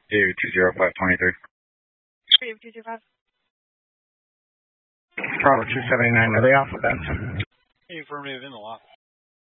David 20523. David 225. Bravo 279, are they off of that? Affirmative in the lot.